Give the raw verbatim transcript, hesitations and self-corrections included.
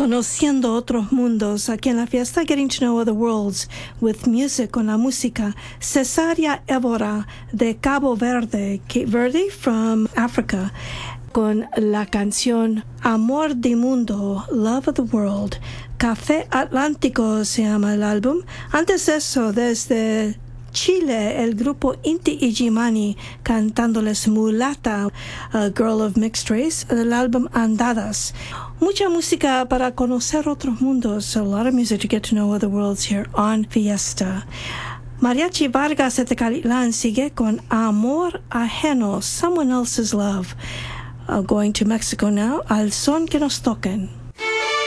Conociendo otros mundos, aquí en la fiesta Getting to Know Other Worlds with Music, con la música Cesaria Évora de Cabo Verde, Cape Verde from Africa, con la canción Amor de Mundo, Love of the World. Café Atlántico se llama el álbum. Antes de eso, desde Chile, el grupo Inti Illimani cantándoles Mulata, a Girl of Mixed Race, del álbum Andadas. Mucha música para conocer otros mundos. A lot of music to get to know other worlds here on Fiesta. Mariachi Vargas de Tecalitlán sigue con Amor Ajeno, Someone Else's Love. Uh, going to Mexico now, Al Son que nos toquen.